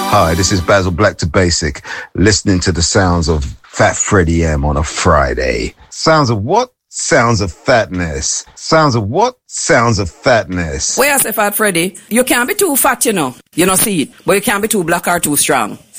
Hi, this is Basil Black to Basic, listening to the sounds of Fat Freddie M on a Friday. Sounds of what? Sounds of fatness. Sounds of what? Sounds of fatness. Where I say Fat Freddie? You can't be too fat, you know. You know, see it. But you can't be too black or too strong.